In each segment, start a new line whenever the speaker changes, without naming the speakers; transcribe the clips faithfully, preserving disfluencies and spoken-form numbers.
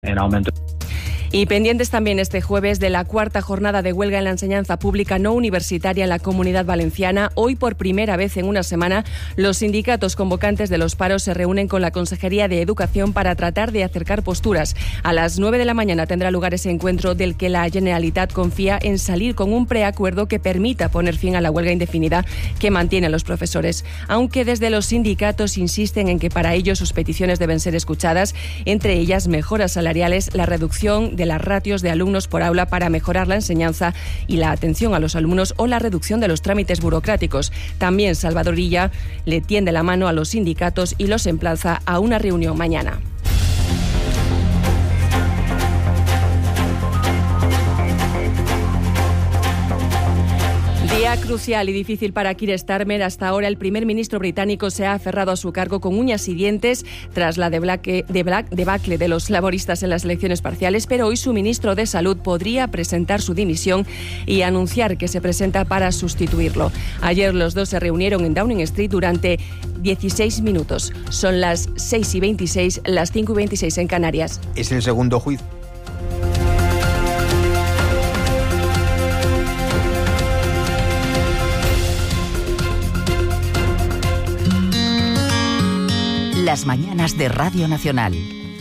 en aumento.
Y pendientes también este jueves de la cuarta jornada de huelga en la enseñanza pública no universitaria en la Comunidad Valenciana. Hoy, por primera vez en una semana, los sindicatos convocantes de los paros se reúnen con la Consejería de Educación para tratar de acercar posturas. A las nueve de la mañana tendrá lugar ese encuentro del que la Generalitat confía en salir con un preacuerdo que permita poner fin a la huelga indefinida que mantienen los profesores. Aunque desde los sindicatos insisten en que para ello sus peticiones deben ser escuchadas, entre ellas mejoras salariales, la reducción de de las ratios de alumnos por aula para mejorar la enseñanza y la atención a los alumnos o la reducción de los trámites burocráticos. También Salvador Illa le tiende la mano a los sindicatos y los emplaza a una reunión mañana. Día crucial y difícil para Keir Starmer. Hasta ahora el primer ministro británico se ha aferrado a su cargo con uñas y dientes tras la debacle de, Black, debacle de los laboristas en las elecciones parciales, pero hoy su ministro de Salud podría presentar su dimisión y anunciar que se presenta para sustituirlo. Ayer los dos se reunieron en Downing Street durante dieciséis minutos. Son las seis y veintiséis, las cinco y veintiséis en Canarias.
Es el segundo juicio.
Las mañanas de Radio Nacional.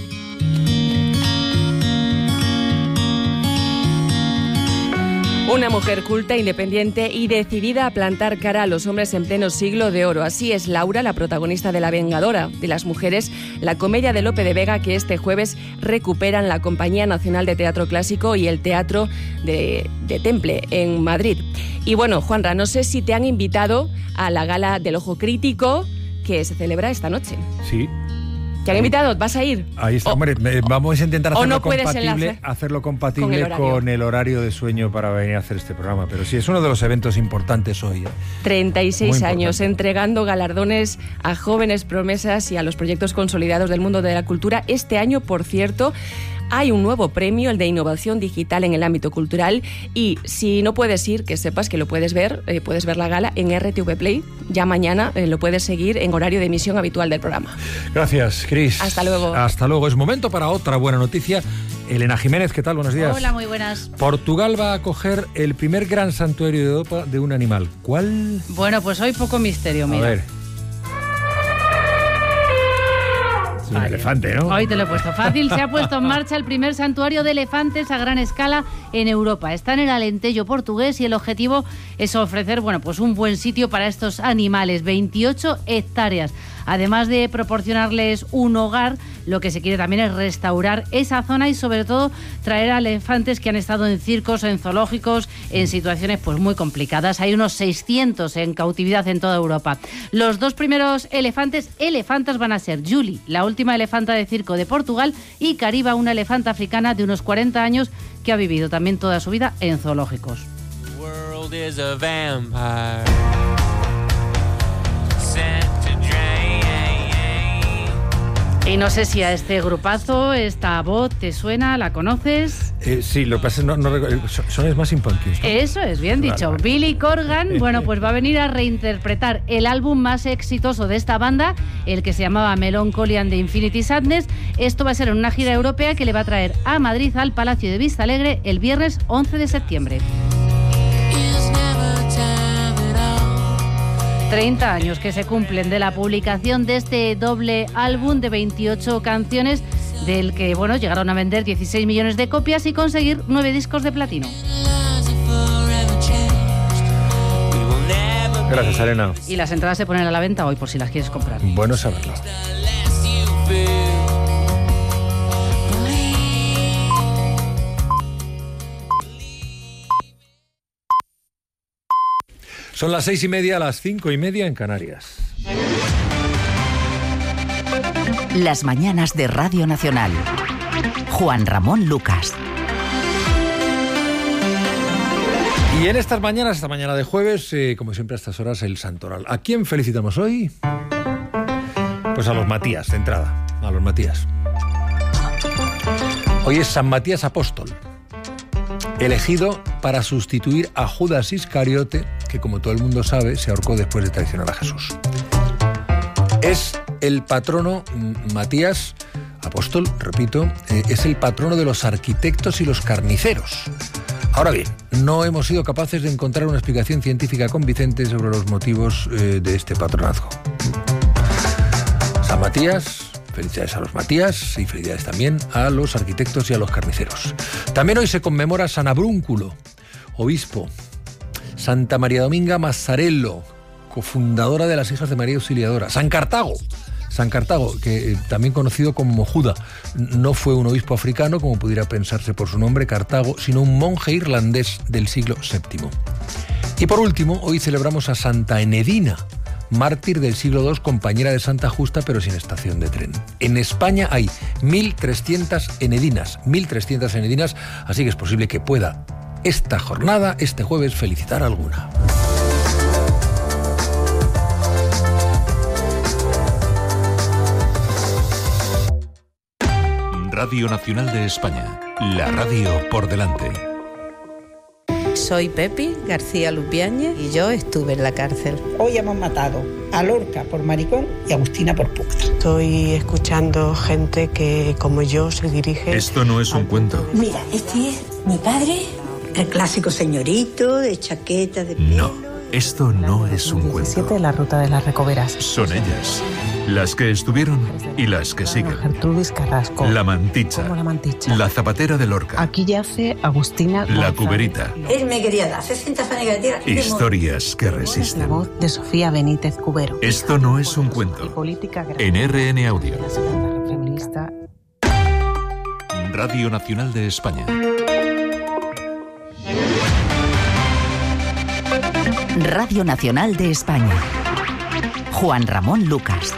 Una mujer culta, independiente y decidida a plantar cara a los hombres en pleno siglo de oro. Así es Laura, la protagonista de La Vengadora de las Mujeres, la comedia de Lope de Vega que este jueves recuperan la Compañía Nacional de Teatro Clásico y el Teatro de, de Temple en Madrid. Y bueno, Juanra, no sé si te han invitado a la gala del Ojo Crítico que se celebra esta noche.
Sí.
¿Te han invitado? ¿Vas a ir?
Ahí está,
o,
hombre, vamos a intentar hacerlo,
no
compatible, hacerlo compatible con el, con el horario de sueño para venir a hacer este programa. Pero sí, es uno de los eventos importantes hoy. ¿eh?
treinta y seis años entregando galardones a jóvenes promesas y a los proyectos consolidados del mundo de la cultura. Este año, por cierto, hay un nuevo premio, el de innovación digital en el ámbito cultural, y si no puedes ir, que sepas que lo puedes ver, eh, puedes ver la gala en R T V Play, ya mañana eh, lo puedes seguir en horario de emisión habitual del programa.
Gracias, Cris.
Hasta luego.
Hasta luego. Es momento para otra buena noticia. Elena Jiménez, ¿qué tal? Buenos días.
Hola, muy buenas.
Portugal va a acoger el primer gran santuario de Europa de un animal. ¿Cuál?
Bueno, pues hoy poco misterio, mira.
A ver. Un vale. elefante, ¿no?
Hoy te lo he puesto fácil. Se ha puesto en marcha el primer santuario de elefantes a gran escala en Europa. Está en el Alentejo portugués y el objetivo es ofrecer, bueno, pues un buen sitio para estos animales. veintiocho hectáreas. Además de proporcionarles un hogar, lo que se quiere también es restaurar esa zona y sobre todo traer a elefantes que han estado en circos, en zoológicos, en situaciones pues muy complicadas. Hay unos seiscientos en cautividad en toda Europa. Los dos primeros elefantes, elefantas, van a ser Julie, la última elefanta de circo de Portugal, y Cariba, una elefanta africana de unos cuarenta años que ha vivido también toda su vida en zoológicos.
The world is a vampire.
Y no sé si a este grupazo, esta voz te suena, ¿la conoces?
Eh, sí, lo que pasa es que no, no, son es más Punkies, ¿no?
Eso es, bien dicho. Vale, vale. Billy Corgan, bueno, pues va a venir a reinterpretar el álbum más exitoso de esta banda, el que se llamaba Melancholy and the Infinity Sadness. Esto va a ser en una gira europea que le va a traer a Madrid, al Palacio de Vistalegre, el viernes once de septiembre. treinta años que se cumplen de la publicación de este doble álbum de veintiocho canciones, del que, bueno, llegaron a vender dieciséis millones de copias y conseguir nueve discos de platino.
Gracias, Arena.
Y las entradas se ponen a la venta hoy por si las quieres comprar.
Bueno saberlo. Son las seis y media, las cinco y media en Canarias.
Las mañanas de Radio Nacional. Juan Ramón Lucas.
Y en estas mañanas, esta mañana de jueves, eh, como siempre a estas horas, el santoral. ¿A quién felicitamos hoy? Pues a los Matías, de entrada. A los Matías. Hoy es San Matías Apóstol, elegido para sustituir a Judas Iscariote, que como todo el mundo sabe, se ahorcó después de traicionar a Jesús. Es el patrono Matías, Apóstol, repito, eh, es el patrono de los arquitectos y los carniceros. Ahora bien, no hemos sido capaces de encontrar una explicación científica convincente sobre los motivos eh, de este patronazgo. San Matías, felicidades a los Matías y felicidades también a los arquitectos y a los carniceros. También hoy se conmemora San Abrúnculo, obispo, Santa María Dominga Mazzarello, cofundadora de las Hijas de María Auxiliadora, San Cartago, San Cartago, que eh, también conocido como Juda, no fue un obispo africano, como pudiera pensarse por su nombre, Cartago, sino un monje irlandés del siglo séptimo. Y por último, hoy celebramos a Santa Enedina, mártir del siglo segundo, compañera de Santa Justa, pero sin estación de tren. En España hay mil trescientas Enedinas, mil trescientas Enedinas, así que es posible que pueda esta jornada, este jueves, felicitar a alguna.
Radio Nacional de España, la radio por delante.
Soy Pepi García Lupiáñez y yo estuve en la cárcel.
Hoy hemos matado a Lorca por maricón y a Agustina por puta.
Estoy escuchando gente que, como yo, se dirige...
Esto no es un cuento.
Mira, este es mi padre, el clásico señorito de chaqueta de pelo.
No, esto no es un cuento.
La ruta de las Recoveras.
Son ellas, las que estuvieron y las que siguen.
Gertrudis Carrasco.
La Manticha.
Como la Manticha.
La Zapatera de Lorca.
Aquí yace Agustina
La
González.
Cuberita.
Él me quería dar sesenta fanes de tierra.
Historias que
La
resisten.
voz de Sofía Benítez Cubero.
Esto no es un
Y
cuento.
política grande.
En R N Audio.
La segunda feminista.
Radio Nacional de España.
Radio Nacional de España. Juan Ramón Lucas.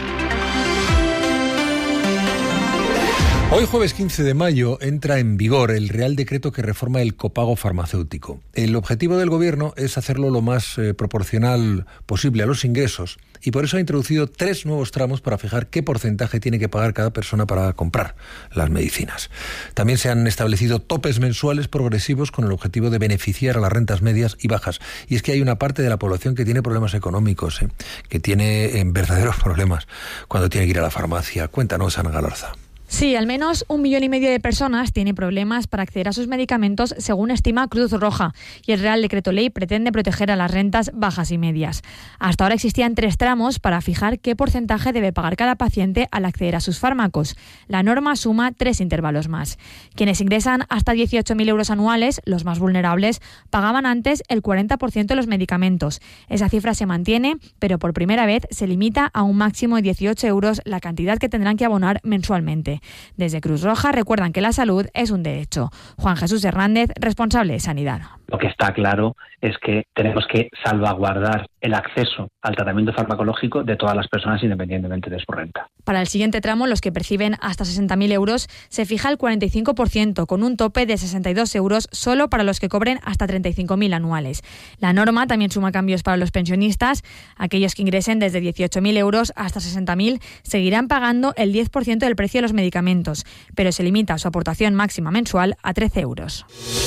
Hoy, jueves quince de mayo, entra en vigor el Real Decreto que reforma el copago farmacéutico. El objetivo del Gobierno es hacerlo lo más eh, proporcional posible a los ingresos y por eso ha introducido tres nuevos tramos para fijar qué porcentaje tiene que pagar cada persona para comprar las medicinas. También se han establecido topes mensuales progresivos con el objetivo de beneficiar a las rentas medias y bajas. Y es que hay una parte de la población que tiene problemas económicos, ¿eh? que tiene eh, verdaderos problemas cuando tiene que ir a la farmacia. Cuéntanos, Ana Galarza.
Sí, al menos un millón y medio de personas tienen problemas para acceder a sus medicamentos, según estima Cruz Roja, y el Real Decreto Ley pretende proteger a las rentas bajas y medias. Hasta ahora existían tres tramos para fijar qué porcentaje debe pagar cada paciente al acceder a sus fármacos. La norma suma tres intervalos más. Quienes ingresan hasta dieciocho mil euros anuales, los más vulnerables, pagaban antes el cuarenta por ciento de los medicamentos. Esa cifra se mantiene, pero por primera vez se limita a un máximo de dieciocho euros la cantidad que tendrán que abonar mensualmente. Desde Cruz Roja recuerdan que la salud es un derecho. Juan Jesús Hernández, responsable de Sanidad.
Lo que está claro es que tenemos que salvaguardar el acceso al tratamiento farmacológico de todas las personas independientemente de su renta.
Para el siguiente tramo, los que perciben hasta sesenta mil euros, se fija el cuarenta y cinco por ciento, con un tope de sesenta y dos euros solo para los que cobren hasta treinta y cinco mil anuales. La norma también suma cambios para los pensionistas. Aquellos que ingresen desde dieciocho mil euros hasta sesenta mil seguirán pagando el diez por ciento del precio de los medicamentos, pero se limita su aportación máxima mensual a trece euros.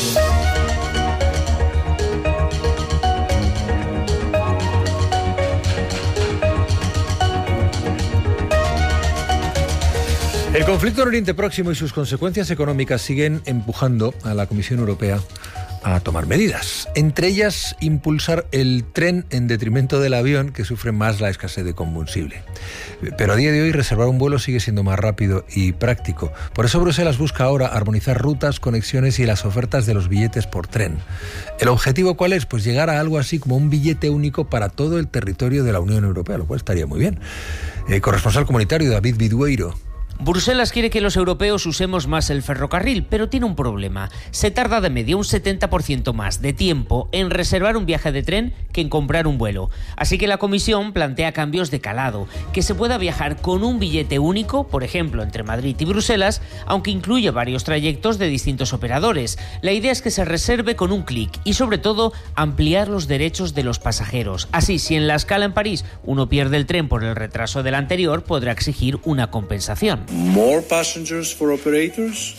El conflicto en Oriente Próximo y sus consecuencias económicas siguen empujando a la Comisión Europea a tomar medidas. Entre ellas, impulsar el tren en detrimento del avión, que sufre más la escasez de combustible. Pero a día de hoy, reservar un vuelo sigue siendo más rápido y práctico. Por eso Bruselas busca ahora armonizar rutas, conexiones y las ofertas de los billetes por tren. ¿El objetivo cuál es? Pues llegar a algo así como un billete único para todo el territorio de la Unión Europea, lo cual estaría muy bien. Eh, corresponsal comunitario David Vidueiro.
Bruselas quiere que los europeos usemos más el ferrocarril, pero tiene un problema. Se tarda de media un setenta por ciento más de tiempo en reservar un viaje de tren que en comprar un vuelo. Así que la Comisión plantea cambios de calado, que se pueda viajar con un billete único, por ejemplo, entre Madrid y Bruselas, aunque incluye varios trayectos de distintos operadores. La idea es que se reserve con un clic y, sobre todo, ampliar los derechos de los pasajeros. Así, si en la escala en París uno pierde el tren por el retraso del anterior, podrá exigir una compensación.
More passengers for operators,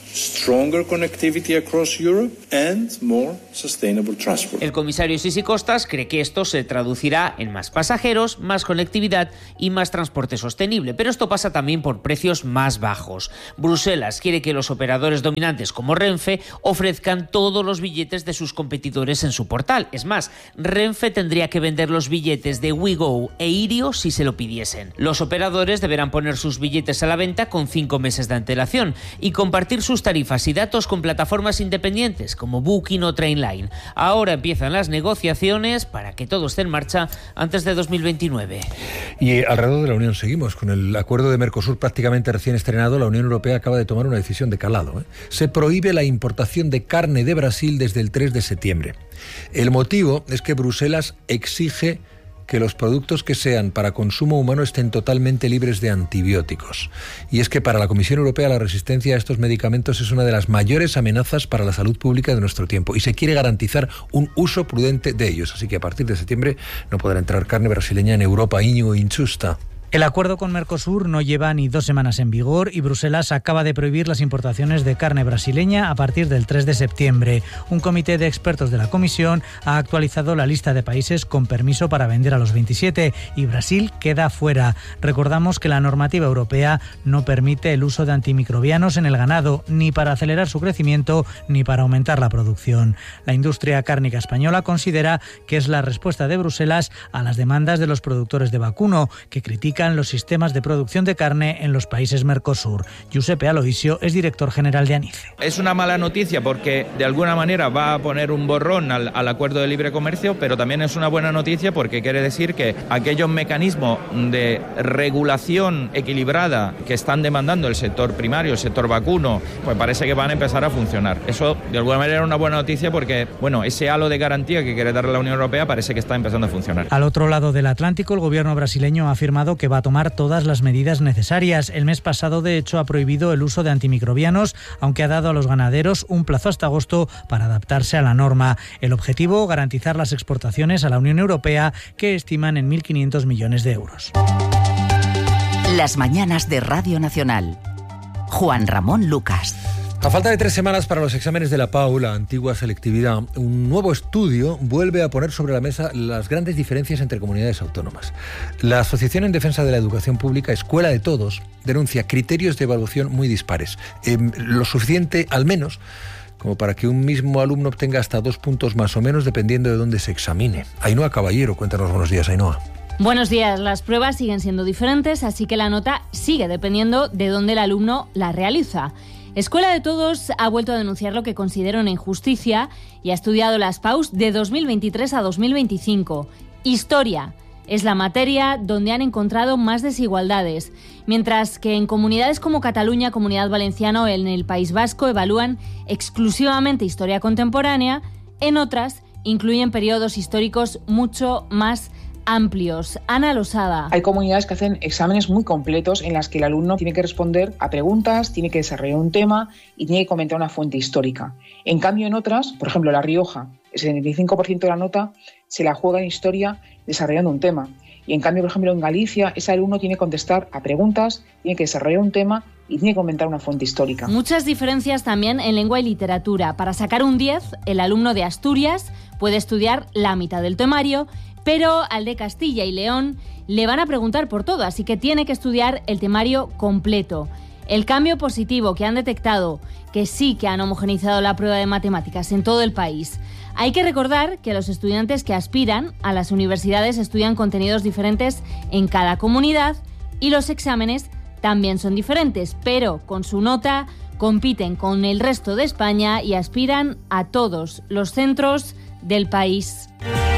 stronger connectivity across Europe and more sustainable transport.
El comisario Sisi Costas cree que esto se traducirá en más pasajeros, más conectividad y más transporte sostenible, pero esto pasa también por precios más bajos. Bruselas quiere que los operadores dominantes como Renfe ofrezcan todos los billetes de sus competidores en su portal. Es más, Renfe tendría que vender los billetes de WeGo e Irio si se lo pidiesen. Los operadores deberán poner sus billetes a la venta con cinco meses de antelación y compartir sus tarifas y datos con plataformas independientes como Booking o Trainline. Ahora empiezan las negociaciones para que todo esté en marcha antes de dos mil veintinueve.
Y alrededor de la Unión seguimos. Con el acuerdo de Mercosur prácticamente recién estrenado, la Unión Europea acaba de tomar una decisión de calado, ¿eh? Se prohíbe la importación de carne de Brasil desde el tres de septiembre. El motivo es que Bruselas exige que los productos que sean para consumo humano estén totalmente libres de antibióticos. Y es que para la Comisión Europea la resistencia a estos medicamentos es una de las mayores amenazas para la salud pública de nuestro tiempo y se quiere garantizar un uso prudente de ellos. Así que a partir de septiembre no podrá entrar carne brasileña en Europa. Íñigo Inchusta.
El acuerdo con Mercosur no lleva ni dos semanas en vigor y Bruselas acaba de prohibir las importaciones de carne brasileña a partir del tres de septiembre. Un comité de expertos de la Comisión ha actualizado la lista de países con permiso para vender a los veintisiete y Brasil queda fuera. Recordamos que la normativa europea no permite el uso de antimicrobianos en el ganado, ni para acelerar su crecimiento ni para aumentar la producción. La industria cárnica española considera que es la respuesta de Bruselas a las demandas de los productores de vacuno, que critican los sistemas de producción de carne en los países Mercosur. Giuseppe Aloisio es director general de ANICE.
Es una mala noticia porque de alguna manera va a poner un borrón al, al acuerdo de libre comercio, pero también es una buena noticia porque quiere decir que aquellos mecanismos de regulación equilibrada que están demandando el sector primario, el sector vacuno, pues parece que van a empezar a funcionar. Eso de alguna manera es una buena noticia porque, bueno, ese halo de garantía que quiere dar la Unión Europea parece que está empezando a funcionar.
Al otro lado del Atlántico, el gobierno brasileño ha afirmado que va a tomar todas las medidas necesarias. El mes pasado, de hecho, ha prohibido el uso de antimicrobianos, aunque ha dado a los ganaderos un plazo hasta agosto para adaptarse a la norma. El objetivo, garantizar las exportaciones a la Unión Europea, que estiman en mil quinientos millones de euros.
Las mañanas de Radio Nacional. Juan Ramón Lucas.
A falta de tres semanas para los exámenes de la P A U, la antigua selectividad, un nuevo estudio vuelve a poner sobre la mesa las grandes diferencias entre comunidades autónomas. La Asociación en Defensa de la Educación Pública, Escuela de Todos, denuncia criterios de evaluación muy dispares. Eh, lo suficiente, al menos, como para que un mismo alumno obtenga hasta dos puntos más o menos dependiendo de dónde se examine. Ainhoa Caballero, cuéntanos. Buenos días, Ainhoa.
Buenos días. Las pruebas siguen siendo diferentes, así que la nota sigue dependiendo de dónde el alumno la realiza. Escuela de Todos ha vuelto a denunciar lo que considera una injusticia y ha estudiado las P A Us de dos mil veintitrés a dos mil veinticinco. Historia es la materia donde han encontrado más desigualdades, mientras que en comunidades como Cataluña, Comunidad Valenciana o en el País Vasco evalúan exclusivamente historia contemporánea, en otras incluyen periodos históricos mucho más amplios. Ana Losada.
Hay comunidades que hacen exámenes muy completos en las que el alumno tiene que responder a preguntas, tiene que desarrollar un tema y tiene que comentar una fuente histórica. En cambio, en otras, por ejemplo, La Rioja, el setenta y cinco por ciento de la nota se la juega en historia desarrollando un tema. Y en cambio, por ejemplo, en Galicia, ese alumno tiene que contestar a preguntas, tiene que desarrollar un tema y tiene que comentar una fuente histórica.
Muchas diferencias también en lengua y literatura. Para sacar un diez, el alumno de Asturias puede estudiar la mitad del temario, pero al de Castilla y León le van a preguntar por todo, así que tiene que estudiar el temario completo. El cambio positivo que han detectado, que sí que han homogeneizado la prueba de matemáticas en todo el país. Hay que recordar que los estudiantes que aspiran a las universidades estudian contenidos diferentes en cada comunidad y los exámenes también son diferentes, pero con su nota compiten con el resto de España y aspiran a todos los centros del país.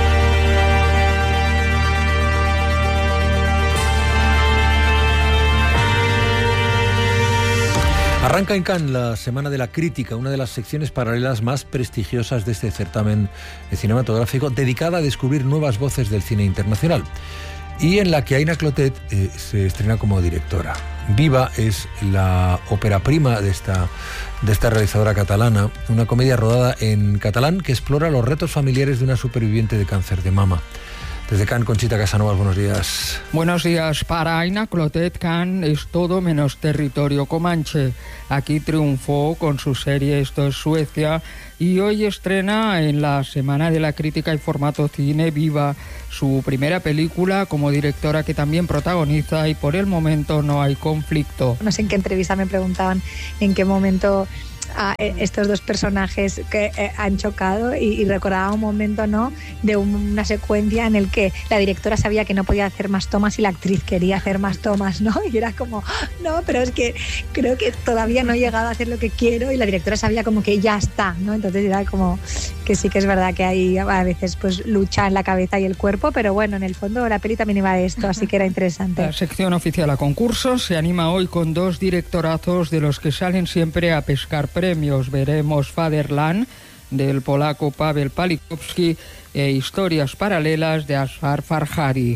Arranca en Cannes la Semana de la Crítica, una de las secciones paralelas más prestigiosas de este certamen cinematográfico, dedicada a descubrir nuevas voces del cine internacional, y en la que Aina Clotet eh, se estrena como directora. Viva es la ópera prima de esta, de esta realizadora catalana, una comedia rodada en catalán que explora los retos familiares de una superviviente de cáncer de mama. Desde Cannes, Conchita Casanovas, buenos días.
Buenos días. Para Aina Clotet, Cannes es todo menos territorio comanche. Aquí triunfó con su serie Esto es Suecia y hoy estrena en la Semana de la Crítica y Formato Cine Viva, su primera película como directora que también protagoniza, y por el momento no hay conflicto.
No sé en qué entrevista me preguntaban en qué momento a estos dos personajes que eh, han chocado y, y recordaba un momento, ¿no?, de un, una secuencia en el que la directora sabía que no podía hacer más tomas y la actriz quería hacer más tomas, ¿no? Y era como, no, pero es que creo que todavía no he llegado a hacer lo que quiero, y la directora sabía como que ya está, ¿no? Entonces era como que sí que es verdad que hay a veces pues lucha en la cabeza y el cuerpo, pero bueno, en el fondo la peli también iba de esto, así que era interesante.
La sección oficial a concursos se anima hoy con dos directorazos de los que salen siempre a pescar premios. Veremos Fatherland, del polaco Paweł Palikowski, e Historias paralelas, de Asghar Farhadi.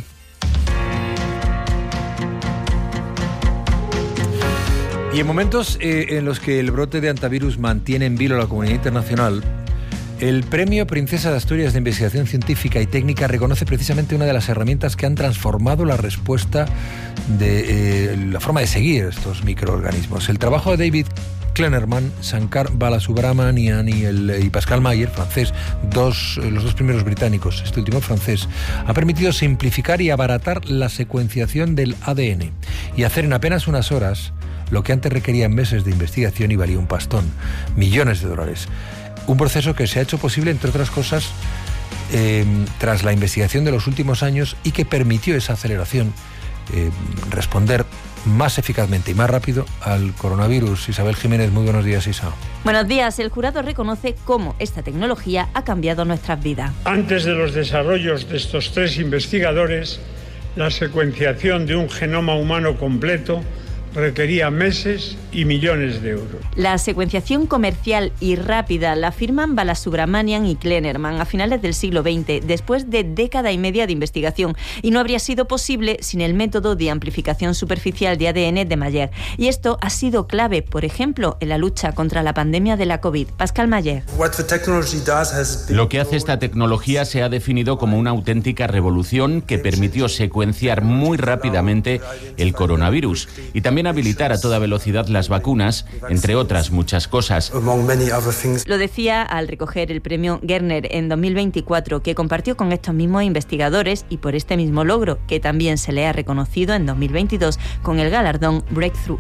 Y en momentos eh, en los que el brote de antivirus mantiene en vilo a la comunidad internacional, el Premio Princesa de Asturias de Investigación Científica y Técnica reconoce precisamente una de las herramientas que han transformado la respuesta de eh, la forma de seguir estos microorganismos. El trabajo de David Kleinerman, Shankar Balasubramanian y, el, y Pascal Mayer, francés, dos, los dos primeros británicos, este último francés, ha permitido simplificar y abaratar la secuenciación del A D N y hacer en apenas unas horas lo que antes requería meses de investigación y valía un pastón, millones de dólares. Un proceso que se ha hecho posible, entre otras cosas, eh, tras la investigación de los últimos años y que permitió esa aceleración, eh, responder más eficazmente y más rápido al coronavirus. Isabel Jiménez, muy buenos días, Isa.
Buenos días. El jurado reconoce cómo esta tecnología ha cambiado nuestras vidas.
Antes de los desarrollos de estos tres investigadores, la secuenciación de un genoma humano completo requería meses y millones de euros.
La secuenciación comercial y rápida la firman Balasubramanian y Kleinerman a finales del siglo veinte, después de década y media de investigación, y no habría sido posible sin el método de amplificación superficial de A D N de Mayer. Y esto ha sido clave, por ejemplo, en la lucha contra la pandemia de la COVID. Pascal Mayer.
Lo que hace esta tecnología se ha definido como una auténtica revolución que permitió secuenciar muy rápidamente el coronavirus y también habilitar a toda velocidad las vacunas, entre otras muchas cosas.
Lo decía al recoger el premio Gerner en dos mil veinticuatro, que compartió con estos mismos investigadores, y por este mismo logro que también se le ha reconocido en dos mil veintidós con el galardón Breakthrough.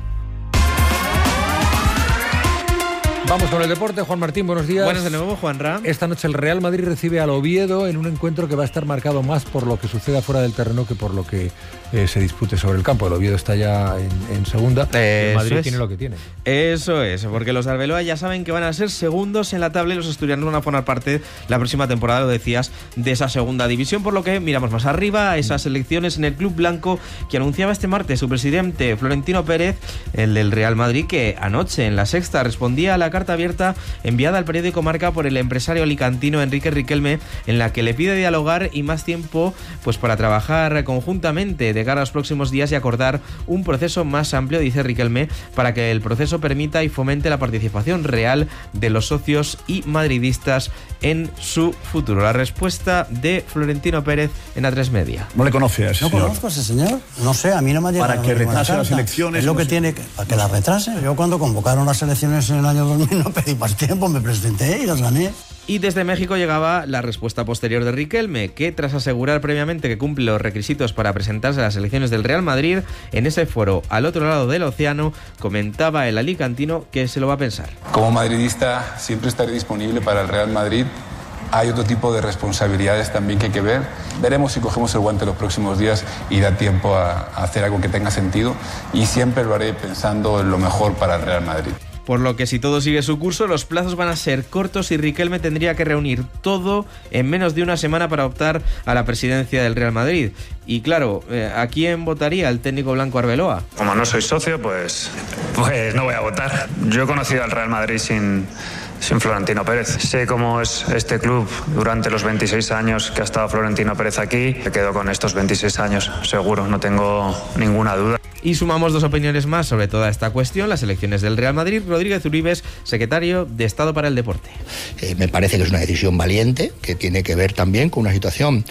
Vamos con el deporte. Juan Martín, buenos días.
Buenas de nuevo, Juanra.
Esta noche el Real Madrid recibe al Oviedo en un encuentro que va a estar marcado más por lo que suceda fuera del terreno que por lo que eh, se dispute sobre el campo. El Oviedo está ya en, en segunda.
Eh,
el Madrid
es.
tiene lo que tiene.
Eso es, porque los de Arbeloa ya saben que van a ser segundos en la tabla y los asturianos van a formar parte la próxima temporada, lo decías, de esa segunda división, por lo que miramos más arriba a esas elecciones en el Club Blanco que anunciaba este martes su presidente Florentino Pérez, el del Real Madrid, que anoche en la Sexta respondía a la carta abierta enviada al periódico Marca por el empresario alicantino Enrique Riquelme, en la que le pide dialogar y más tiempo pues para trabajar conjuntamente de cara a los próximos días y acordar un proceso más amplio, dice Riquelme, para que el proceso permita y fomente la participación real de los socios y madridistas en su futuro. La respuesta de Florentino Pérez en A tres Media.
¿No le conoce a ese
no
señor?
No conozco a ese señor, no sé, a mí no me ha llegado.
Para que retrase las elecciones.
Es lo
no
que
sé.
tiene que, para que las retrase. Yo cuando convocaron las elecciones en el año dos mil no pedí más tiempo, me presenté y las gané.
Y desde México llegaba la respuesta posterior de Riquelme, que tras asegurar previamente que cumple los requisitos para presentarse a las elecciones del Real Madrid, en ese foro al otro lado del océano, comentaba el alicantino que se lo va a pensar.
Como madridista siempre estaré disponible para el Real Madrid. Hay otro tipo de responsabilidades también que hay que ver. Veremos si cogemos el guante los próximos días y da tiempo a, a hacer algo que tenga sentido, y siempre lo haré pensando en lo mejor para el Real Madrid.
Por lo que si todo sigue su curso, los plazos van a ser cortos y Riquelme tendría que reunir todo en menos de una semana para optar a la presidencia del Real Madrid. Y claro, ¿a quién votaría el técnico blanco Arbeloa?
Como no soy socio, pues, pues no voy a votar. Yo he conocido al Real Madrid sin, sin Florentino Pérez. Sé cómo es este club durante los veintiséis años que ha estado Florentino Pérez aquí. Me quedo con estos veintiséis años, seguro, no tengo ninguna duda.
Y sumamos dos opiniones más sobre toda esta cuestión, las elecciones del Real Madrid. Rodríguez Uribes, secretario de Estado para el Deporte.
Eh, me parece que es una decisión valiente, que tiene que ver también con una situación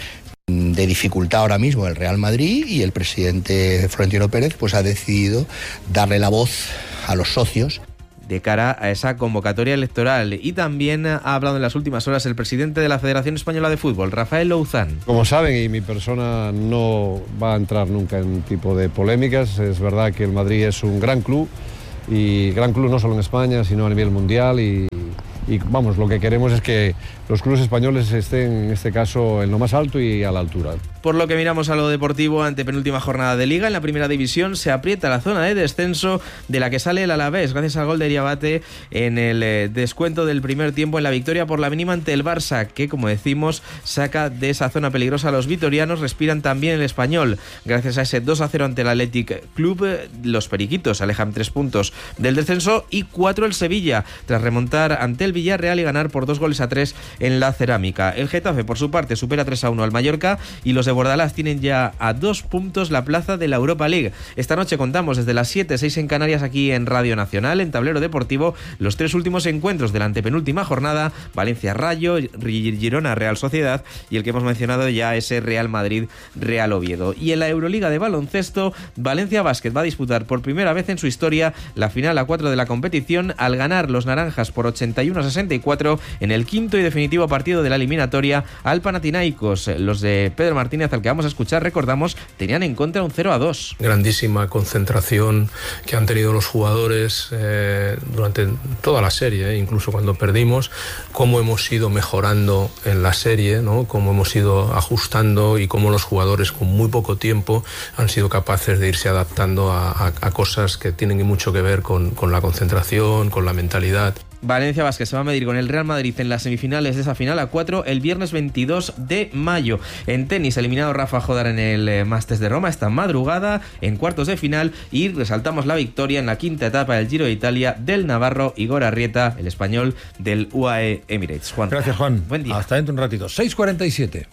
de dificultad ahora mismo el Real Madrid, y el presidente Florentino Pérez pues ha decidido darle la voz a los socios
de cara a esa convocatoria electoral. Y también ha hablado en las últimas horas el presidente de la Federación Española de Fútbol, Rafael Louzán.
Como saben, y mi persona no va a entrar nunca en tipo de polémicas, es verdad que el Madrid es un gran club, y gran club no solo en España, sino a nivel mundial, y, y vamos, lo que queremos es que los clubes españoles estén, en este caso, en lo más alto y a la altura.
Por lo que miramos a lo deportivo, ante penúltima jornada de Liga, en la primera división se aprieta la zona de descenso de la que sale el Alavés, gracias al gol de Diabate en el eh, descuento del primer tiempo, en la victoria por la mínima ante el Barça, que, como decimos, saca de esa zona peligrosa a los vitorianos. Respiran también el Español, gracias a ese dos a cero ante el Athletic Club. Los periquitos alejan tres puntos del descenso, y cuatro el Sevilla, tras remontar ante el Villarreal y ganar por dos goles a tres en la Cerámica. El Getafe, por su parte, supera tres a uno al Mallorca, y los de Bordalás tienen ya a dos puntos la plaza de la Europa League. Esta noche contamos desde las siete, seis en Canarias, aquí en Radio Nacional, en Tablero Deportivo, los tres últimos encuentros de la antepenúltima jornada: Valencia Rayo, Girona Real Sociedad, y el que hemos mencionado ya, ese Real Madrid Real Oviedo. Y en la Euroliga de baloncesto, Valencia Basket va a disputar por primera vez en su historia la final a cuatro de la competición, al ganar los naranjas por ochenta y uno a sesenta y cuatro en el quinto y definitivo partido de la eliminatoria al Panathinaikos. Los de Pedro Martínez, al que vamos a escuchar, recordamos, tenían en contra un cero a dos.
Grandísima concentración que han tenido los jugadores eh, durante toda la serie, eh, incluso cuando perdimos, cómo hemos ido mejorando en la serie, ¿no? Cómo hemos ido ajustando, y cómo los jugadores con muy poco tiempo han sido capaces de irse adaptando a, a, a cosas que tienen mucho que ver con, con la concentración, con la mentalidad.
Valencia Basket se va a medir con el Real Madrid en las semifinales de esa final a cuatro el viernes veintidós de mayo. En tenis, eliminado Rafa Jodar en el eh, Masters de Roma esta madrugada en cuartos de final, y resaltamos la victoria en la quinta etapa del Giro de Italia del navarro Igor Arrieta, el español del U A E Emirates. Juan.
Gracias, Juan.
Buen día.
Hasta dentro un ratito. seis cuarenta y siete.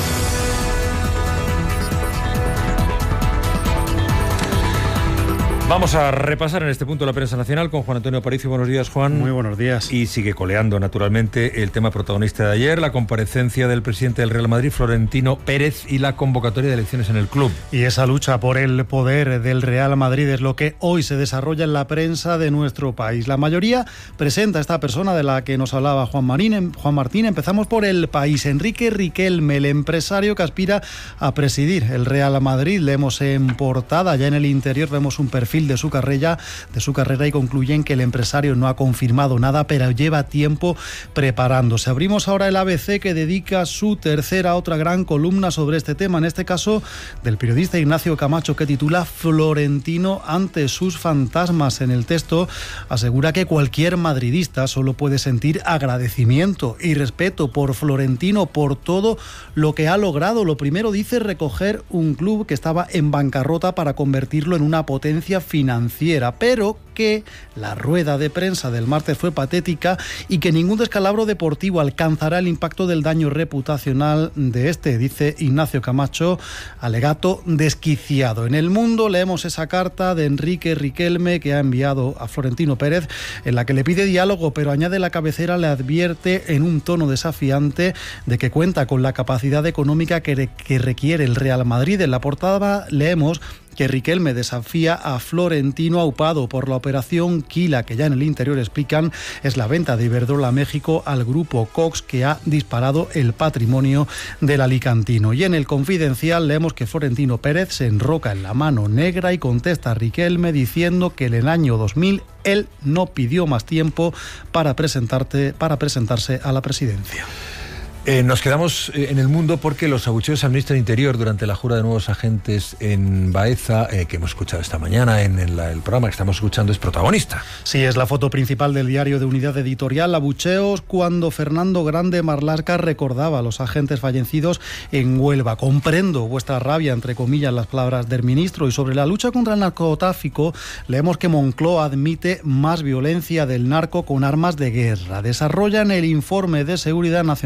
Vamos a repasar en este punto la prensa nacional con Juan Antonio Aparicio. Buenos días, Juan.
Muy buenos días.
Y sigue coleando, naturalmente, el tema protagonista de ayer, la comparecencia del presidente del Real Madrid, Florentino Pérez, y la convocatoria de elecciones en el club.
Y esa lucha por el poder del Real Madrid es lo que hoy se desarrolla en la prensa de nuestro país. La mayoría presenta a esta persona de la que nos hablaba Juan, Marín, Juan Martín. Empezamos por El País. Enrique Riquelme, el empresario que aspira a presidir el Real Madrid. Leemos en portada, ya en el interior vemos un perfil de su carrera, de su carrera y concluyen que el empresario no ha confirmado nada, pero lleva tiempo preparándose. Abrimos ahora el A B C, que dedica su tercera a otra gran columna sobre este tema, en este caso del periodista Ignacio Camacho, que titula Florentino ante sus fantasmas. En el texto asegura que cualquier madridista solo puede sentir agradecimiento y respeto por Florentino, por todo lo que ha logrado. Lo primero, dice, recoger un club que estaba en bancarrota para convertirlo en una potencia financiera, pero que la rueda de prensa del martes fue patética y que ningún descalabro deportivo alcanzará el impacto del daño reputacional de este, dice Ignacio Camacho, alegato desquiciado. En El Mundo leemos esa carta de Enrique Riquelme que ha enviado a Florentino Pérez, en la que le pide diálogo, pero añade la cabecera, le advierte en un tono desafiante de que cuenta con la capacidad económica que, que requiere el Real Madrid. En la portada leemos que Riquelme desafía a Florentino, aupado por la operación Quila, que ya en el interior explican es la venta de Iberdrola México al grupo Cox, que ha disparado el patrimonio del alicantino. Y en El Confidencial leemos que Florentino Pérez se enroca en la mano negra y contesta a Riquelme diciendo que en el año dos mil él no pidió más tiempo para, presentarte, para presentarse a la presidencia.
Eh, nos quedamos eh, en El Mundo porque los abucheos al ministro del Interior durante la jura de nuevos agentes en Baeza, eh, que hemos escuchado esta mañana en el, el programa que estamos escuchando, es protagonista.
Sí, es la foto principal del diario de Unidad Editorial. Abucheos cuando Fernando Grande Marlaska recordaba a los agentes fallecidos en Huelva. Comprendo vuestra rabia, entre comillas, las palabras del ministro. Y sobre la lucha contra el narcotráfico, leemos que Moncloa admite más violencia del narco con armas de guerra. Desarrollan el informe de Seguridad Nacional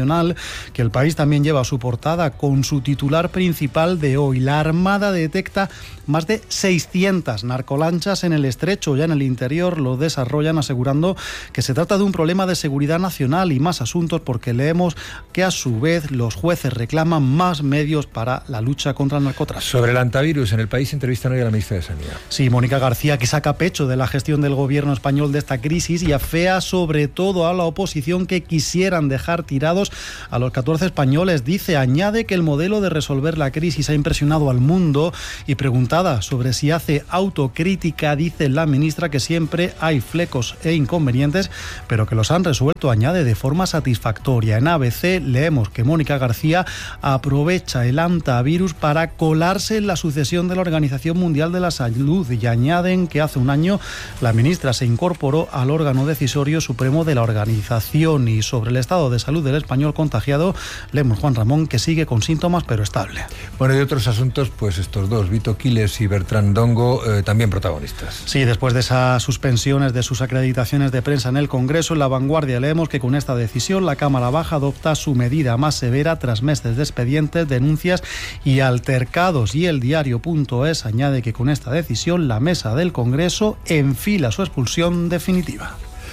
que El País también lleva a su portada con su titular principal de hoy. La Armada detecta más de seiscientas narcolanchas en el estrecho. Ya en el interior lo desarrollan asegurando que se trata de un problema de seguridad nacional y más asuntos, porque leemos que a su vez los jueces reclaman más medios para la lucha contra el narcotráfico.
Sobre el antivirus, en El País entrevistan hoy a la ministra de Sanidad.
Sí, Mónica García, que saca pecho de la gestión del gobierno español de esta crisis y afea sobre todo a la oposición que quisieran dejar tirados a los catorce españoles. Dice, añade que el modelo de resolver la crisis ha impresionado al mundo, y preguntada sobre si hace autocrítica, dice la ministra que siempre hay flecos e inconvenientes, pero que los han resuelto, añade, de forma satisfactoria. En A B C leemos que Mónica García aprovecha el antivirus para colarse en la sucesión de la Organización Mundial de la Salud, y añaden que hace un año la ministra se incorporó al órgano decisorio supremo de la organización. Y sobre el estado de salud del español contagiado, leemos Juan Ramón que sigue con síntomas pero estable.
Bueno, y otros asuntos, pues estos dos, Vito Quiles y Bertrand Dongo, eh, también protagonistas.
Sí, después de esas suspensiones de sus acreditaciones de prensa en el Congreso, en La Vanguardia leemos que con esta decisión la Cámara Baja adopta su medida más severa tras meses de expedientes, denuncias y altercados. Y el diario.es añade que con esta decisión la mesa del Congreso enfila su expulsión definitiva.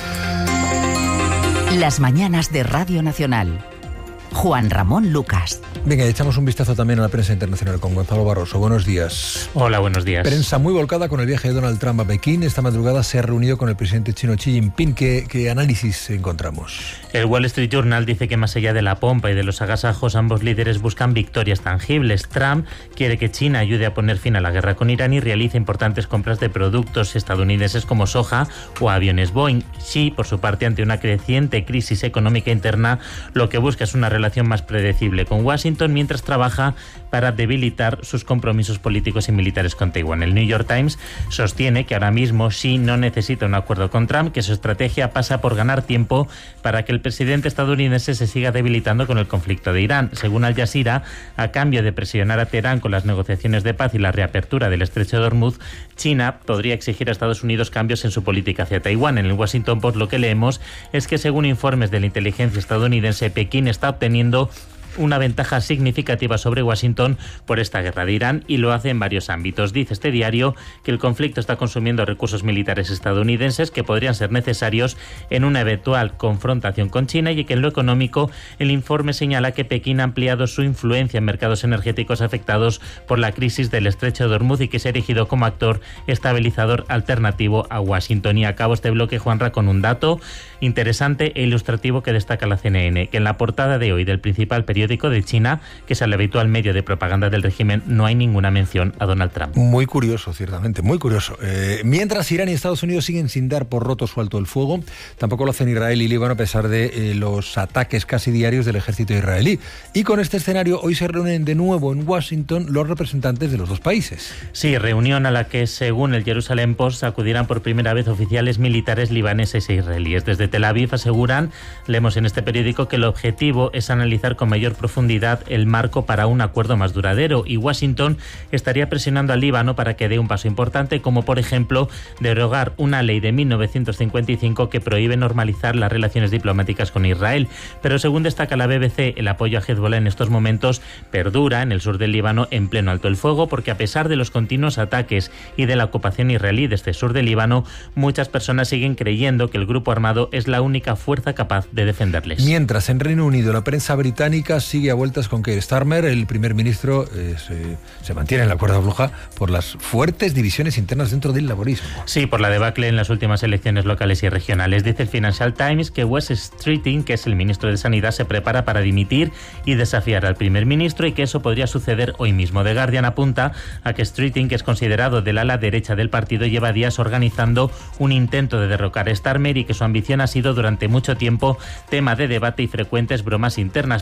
Las mañanas de Radio Nacional. Juan Ramón Lucas.
Venga, echamos un vistazo también a la prensa internacional con Gonzalo Barroso. Buenos días.
Hola, buenos días.
Prensa muy volcada con el viaje de Donald Trump a Pekín. Esta madrugada se ha reunido con el presidente chino Xi Jinping. ¿Qué, qué análisis encontramos?
El Wall Street Journal dice que más allá de la pompa y de los agasajos, ambos líderes buscan victorias tangibles. Trump quiere que China ayude a poner fin a la guerra con Irán y realice importantes compras de productos estadounidenses como soja o aviones Boeing. Xi, por su parte, ante una creciente crisis económica interna, lo que busca es una relación más predecible con Washington, mientras trabaja para debilitar sus compromisos políticos y militares con Taiwán. El New York Times sostiene que ahora mismo Xi no necesita un acuerdo con Trump, que su estrategia pasa por ganar tiempo para que el presidente estadounidense se siga debilitando con el conflicto de Irán. Según Al Jazeera, a cambio de presionar a Teherán con las negociaciones de paz y la reapertura del estrecho de Hormuz, China podría exigir a Estados Unidos cambios en su política hacia Taiwán. En el Washington Post lo que leemos es que, según informes de la inteligencia estadounidense, Pekín está obteniendo una ventaja significativa sobre Washington por esta guerra de Irán, y lo hace en varios ámbitos. Dice este diario que el conflicto está consumiendo recursos militares estadounidenses que podrían ser necesarios en una eventual confrontación con China, y que en lo económico el informe señala que Pekín ha ampliado su influencia en mercados energéticos afectados por la crisis del estrecho de Hormuz y que se ha erigido como actor estabilizador alternativo a Washington. Y acabo este bloque, Juanra, con un dato interesante e ilustrativo que destaca la C N N, que en la portada de hoy del principal periódico de China, que es el habitual medio de propaganda del régimen, no hay ninguna mención a Donald Trump.
Muy curioso, ciertamente, muy curioso. Eh, mientras Irán y Estados Unidos siguen sin dar por roto su alto el fuego, tampoco lo hacen Israel y Líbano, a pesar de eh, los ataques casi diarios del ejército israelí. Y con este escenario, hoy se reúnen de nuevo en Washington los representantes de los dos países.
Sí, reunión a la que, según el Jerusalem Post, acudirán por primera vez oficiales militares libaneses e israelíes. Desde Tel Aviv aseguran, leemos en este periódico, que el objetivo es analizar con mayor profundidad el marco para un acuerdo más duradero, y Washington estaría presionando al Líbano para que dé un paso importante, como por ejemplo derogar una ley de mil novecientos cincuenta y cinco que prohíbe normalizar las relaciones diplomáticas con Israel. Pero según destaca la B B C, el apoyo a Hezbollah en estos momentos perdura en el sur del Líbano en pleno alto el fuego, porque a pesar de los continuos ataques y de la ocupación israelí desde el sur del Líbano, muchas personas siguen creyendo que el grupo armado es la única fuerza capaz de defenderles.
Mientras, en Reino Unido, la prensa británica sigue a vueltas con que Starmer, el primer ministro, eh, se, se mantiene en la cuerda floja por las fuertes divisiones internas dentro del laborismo.
Sí, por la debacle en las últimas elecciones locales y regionales. Dice el Financial Times que Wes Streeting, que es el ministro de Sanidad, se prepara para dimitir y desafiar al primer ministro, y que eso podría suceder hoy mismo. The Guardian apunta a que Streeting, que es considerado del ala derecha del partido, lleva días organizando un intento de derrocar a Starmer, y que su ambición ha sido durante mucho tiempo tema de debate y frecuentes bromas internas, pero que ayer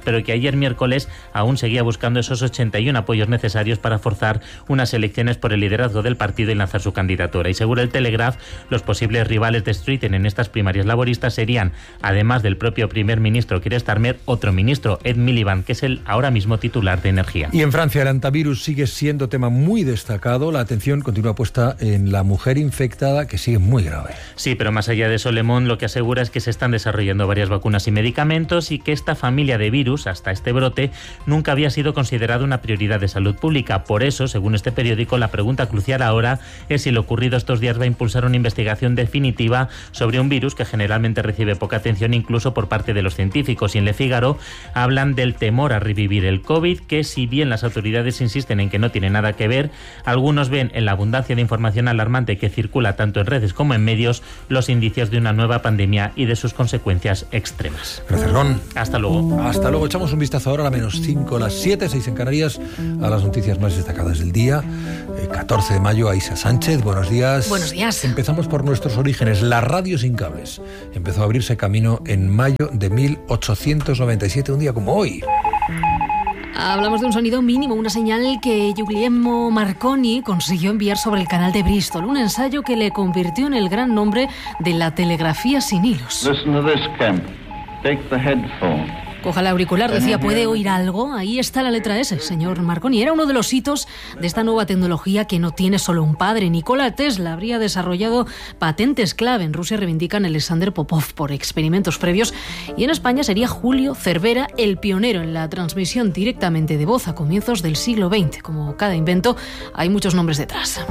ayer miércoles aún seguía buscando esos ochenta y uno apoyos necesarios para forzar unas elecciones por el liderazgo del partido y lanzar su candidatura. Y según el Telegraph, los posibles rivales de Streeton en estas primarias laboristas serían, además del propio primer ministro Keir Starmer, otro ministro, Ed Miliband, que es el ahora mismo titular de Energía.
Y en Francia el antivirus sigue siendo tema muy destacado. La atención continúa puesta en la mujer infectada, que sigue muy grave.
Sí, pero más allá de eso, Le Monde lo que asegura es que se están desarrollando varias vacunas y medicamentos y que esta familia de virus, hasta este brote, nunca había sido considerada una prioridad de salud pública. Por eso, según este periódico, la pregunta crucial ahora es si lo ocurrido estos días va a impulsar una investigación definitiva sobre un virus que generalmente recibe poca atención incluso por parte de los científicos. Y en Le Figaro hablan del temor a revivir el COVID, que si bien las autoridades insisten en que no tiene nada que ver, algunos ven en la abundancia de información alarmante que circula tanto en redes como en medios los indicios de una nueva pandemia y de sus consecuencias extremas.
Gracias, Ron.
Hasta luego.
Hasta luego. Echamos un vistazo ahora a la menos cinco, las siete, seis en Canarias, a las noticias más destacadas del día. Eh, catorce de mayo, Aisa Sánchez, buenos días.
Buenos días.
Empezamos por nuestros orígenes. La radio sin cables empezó a abrirse camino en mayo de mil ochocientos noventa y siete, un día como hoy.
Hablamos de un sonido mínimo, una señal que Guglielmo Marconi consiguió enviar sobre el canal de Bristol, un ensayo que le convirtió en el gran nombre de la telegrafía sin hilos.
Listen to this, Kemp. Take the headphone.
Coja el auricular, decía, ¿puede oír algo? Ahí está la letra S, señor Marconi. Era uno de los hitos de esta nueva tecnología que no tiene solo un padre. Nikola Tesla habría desarrollado patentes clave. En Rusia reivindican a Alexander Popov por experimentos previos. Y en España sería Julio Cervera el pionero en la transmisión directamente de voz a comienzos del siglo veinte. Como cada invento, hay muchos nombres detrás.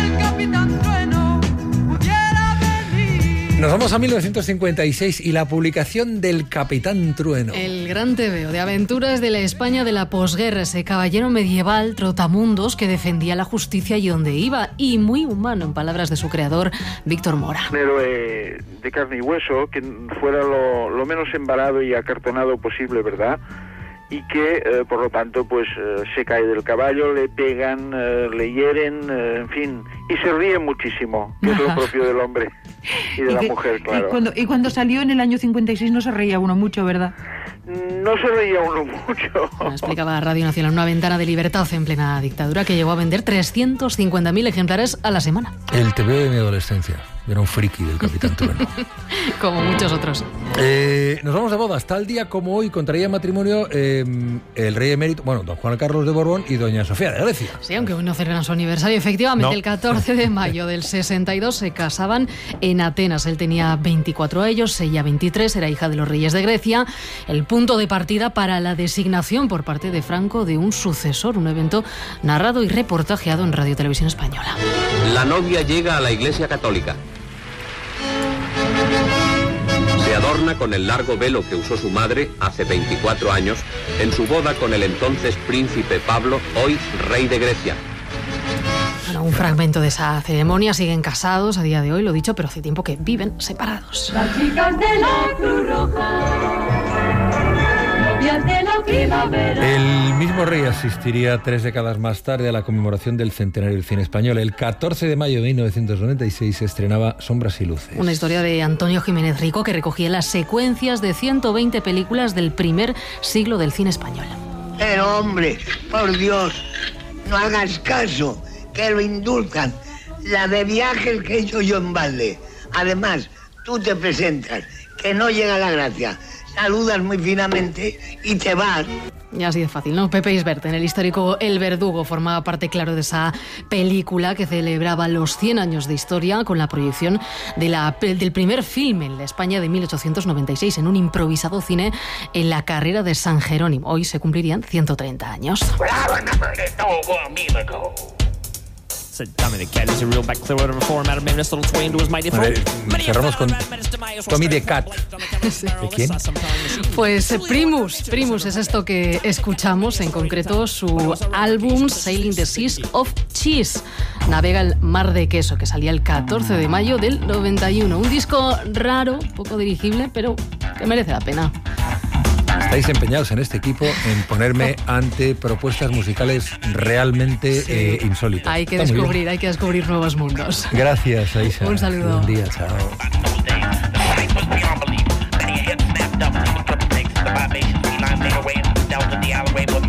Nos vamos a mil novecientos cincuenta y seis y la publicación del Capitán Trueno.
El gran tebeo de aventuras de la España de la posguerra, ese caballero medieval trotamundos que defendía la justicia y donde iba, y muy humano, en palabras de su creador, Víctor Mora.
Un héroe de carne y hueso, que fuera lo, lo menos embalado y acartonado posible, ¿verdad? Y que, eh, por lo tanto, pues eh, se cae del caballo, le pegan, eh, le hieren, eh, en fin, y se ríe muchísimo, que es lo propio del hombre y de
y
la
que,
mujer, claro.
Y cuando, y cuando salió en el año cincuenta y seis no se reía uno mucho, ¿verdad?
No se reía uno mucho.
Bueno, explicaba Radio Nacional, una ventana de libertad en plena dictadura que llegó a vender trescientos cincuenta mil ejemplares a la semana.
El T V de mi adolescencia. Era un friki del Capitán Trueno.
Como muchos otros.
Eh, nos vamos de bodas. Tal día como hoy contraía matrimonio eh, el rey emérito, bueno, don Juan Carlos de Borbón y doña Sofía de Grecia.
Sí, aunque hoy no celebran su aniversario. Efectivamente,
No.
el catorce de mayo del sesenta y dos se casaban en Atenas. Él tenía veinticuatro años, ella veintitrés, era hija de los reyes de Grecia. El punto de partida para la designación por parte de Franco de un sucesor, un evento narrado y reportajeado en Radio Televisión Española.
La novia llega a la Iglesia Católica. Se adorna con el largo velo que usó su madre hace veinticuatro años en su boda con el entonces príncipe Pablo, hoy rey de Grecia.
Bueno, un fragmento de esa ceremonia. Siguen casados a día de hoy, lo dicho, pero hace tiempo que viven separados.
Las chicas de la Cruz Roja, novias de la primavera.
El mismo rey asistiría tres décadas más tarde a la conmemoración del centenario del cine español. El catorce de mayo de mil novecientos noventa y seis se estrenaba Sombras y Luces.
Una historia de Antonio Jiménez Rico que recogía las secuencias de ciento veinte películas del primer siglo del cine español.
Pero hombre, por Dios, no hagas caso, que lo indultan. La de viajes que he hecho yo en balde. Además, tú te presentas, que no llega la gracia. Saludas muy finamente y te vas.
Y así de fácil, ¿no? Pepe Isbert, en el histórico El Verdugo, formaba parte, claro, de esa película que celebraba los cien años de historia con la proyección de la, del primer filme en la España de mil ochocientos noventa y seis, en un improvisado cine en la carrera de San Jerónimo. Hoy se cumplirían ciento treinta años.
A ver, cerramos con Tommy the Cat. ¿De quién?
Pues Primus, Primus es esto que escuchamos, en concreto su álbum Sailing the Seas of Cheese, Navega el mar de queso, que salía el catorce de mayo del noventa y uno. Un disco raro, poco dirigible, pero que merece la pena.
Estáis empeñados en este equipo en ponerme ante propuestas musicales realmente sí. eh, insólitas.
Hay que
Está
descubrir, hay que descubrir nuevos mundos.
Gracias, Aisha.
Un saludo.
Buen día, chao.
have a rainbow